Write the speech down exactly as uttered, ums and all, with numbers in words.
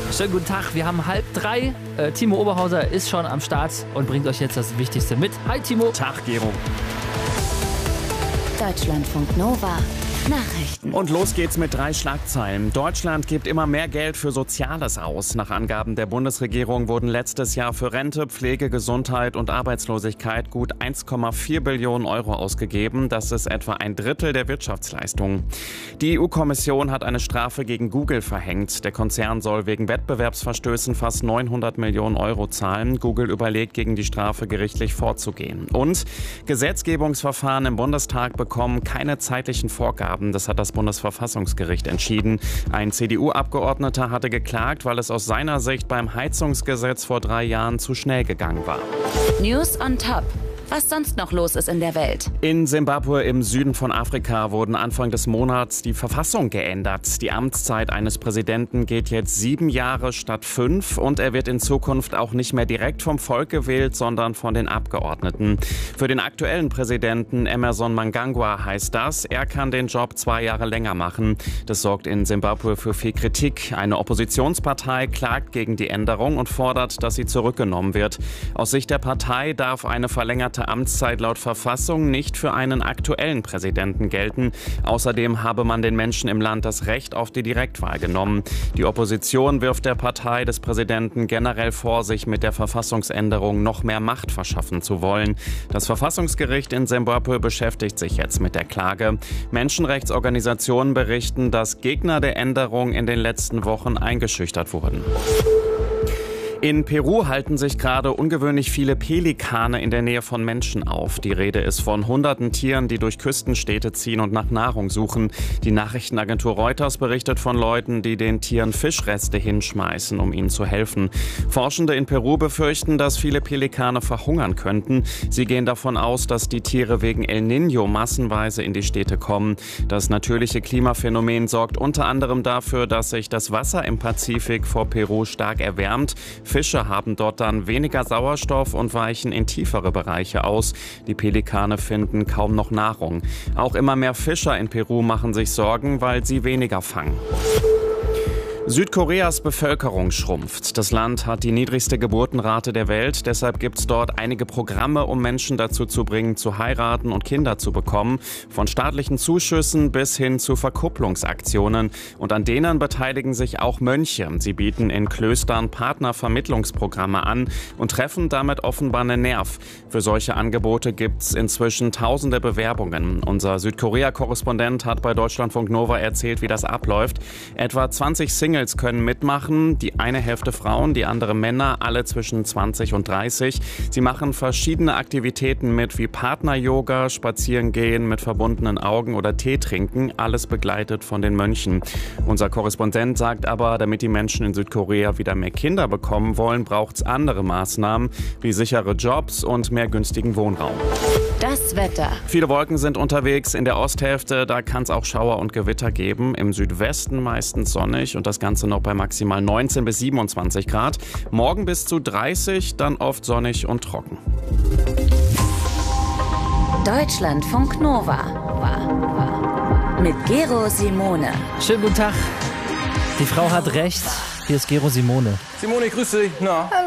Schönen guten Tag, wir haben halb drei. Äh, Timo Oberhauser ist schon am Start und bringt euch jetzt das Wichtigste mit. Hi Timo. Tag, Gero. Deutschlandfunk Nova. Nachrichten. Und los geht's mit drei Schlagzeilen. Deutschland gibt immer mehr Geld für Soziales aus. Nach Angaben der Bundesregierung wurden letztes Jahr für Rente, Pflege, Gesundheit und Arbeitslosigkeit gut eins Komma vier Billionen Euro ausgegeben. Das ist etwa ein Drittel der Wirtschaftsleistung. Die E U-Kommission hat eine Strafe gegen Google verhängt. Der Konzern soll wegen Wettbewerbsverstößen fast neunhundert Millionen Euro zahlen. Google überlegt, gegen die Strafe gerichtlich vorzugehen. Und Gesetzgebungsverfahren im Bundestag bekommen keine zeitlichen Vorgaben. Das hat das Bundesverfassungsgericht entschieden. Ein C D U-Abgeordneter hatte geklagt, weil es aus seiner Sicht beim Heizungsgesetz vor drei Jahren zu schnell gegangen war. News on Top. Was sonst noch los ist in der Welt. In Simbabwe im Süden von Afrika wurden Anfang des Monats die Verfassung geändert. Die Amtszeit eines Präsidenten geht jetzt sieben Jahre statt fünf und er wird in Zukunft auch nicht mehr direkt vom Volk gewählt, sondern von den Abgeordneten. Für den aktuellen Präsidenten Emmerson Mnangagwa heißt das, er kann den Job zwei Jahre länger machen. Das sorgt in Simbabwe für viel Kritik. Eine Oppositionspartei klagt gegen die Änderung und fordert, dass sie zurückgenommen wird. Aus Sicht der Partei darf eine verlängerte Amtszeit laut Verfassung nicht für einen aktuellen Präsidenten gelten. Außerdem habe man den Menschen im Land das Recht auf die Direktwahl genommen. Die Opposition wirft der Partei des Präsidenten generell vor, sich mit der Verfassungsänderung noch mehr Macht verschaffen zu wollen. Das Verfassungsgericht in Simbabwe beschäftigt sich jetzt mit der Klage. Menschenrechtsorganisationen berichten, dass Gegner der Änderung in den letzten Wochen eingeschüchtert wurden. In Peru halten sich gerade ungewöhnlich viele Pelikane in der Nähe von Menschen auf. Die Rede ist von hunderten Tieren, die durch Küstenstädte ziehen und nach Nahrung suchen. Die Nachrichtenagentur Reuters berichtet von Leuten, die den Tieren Fischreste hinschmeißen, um ihnen zu helfen. Forschende in Peru befürchten, dass viele Pelikane verhungern könnten. Sie gehen davon aus, dass die Tiere wegen El Niño massenweise in die Städte kommen. Das natürliche Klimaphänomen sorgt unter anderem dafür, dass sich das Wasser im Pazifik vor Peru stark erwärmt. Fische haben dort dann weniger Sauerstoff und weichen in tiefere Bereiche aus. Die Pelikane finden kaum noch Nahrung. Auch immer mehr Fischer in Peru machen sich Sorgen, weil sie weniger fangen. Südkoreas Bevölkerung schrumpft. Das Land hat die niedrigste Geburtenrate der Welt. Deshalb gibt es dort einige Programme, um Menschen dazu zu bringen, zu heiraten und Kinder zu bekommen. Von staatlichen Zuschüssen bis hin zu Verkupplungsaktionen. Und an denen beteiligen sich auch Mönche. Sie bieten in Klöstern Partnervermittlungsprogramme an und treffen damit offenbar einen Nerv. Für solche Angebote gibt es inzwischen tausende Bewerbungen. Unser Südkorea-Korrespondent hat bei Deutschlandfunk Nova erzählt, wie das abläuft. Etwa zwanzig Singles können mitmachen, die eine Hälfte Frauen, die andere Männer, alle zwischen zwanzig und dreißig. Sie machen verschiedene Aktivitäten mit, wie Partner-Yoga, Spazierengehen mit verbundenen Augen oder Tee trinken, alles begleitet von den Mönchen. Unser Korrespondent sagt aber, damit die Menschen in Südkorea wieder mehr Kinder bekommen wollen, braucht es andere Maßnahmen, wie sichere Jobs und mehr günstigen Wohnraum. Das Wetter. Viele Wolken sind unterwegs. In der Osthälfte, da kann es auch Schauer und Gewitter geben. Im Südwesten meistens sonnig und das Ganze noch bei maximal neunzehn bis siebenundzwanzig Grad. Morgen bis zu dreißig, dann oft sonnig und trocken. Deutschlandfunk Nova. Mit Gero Simone. Schönen guten Tag. Die Frau hat recht. Hier ist Gero Simone. Simone, ich grüße dich. Na?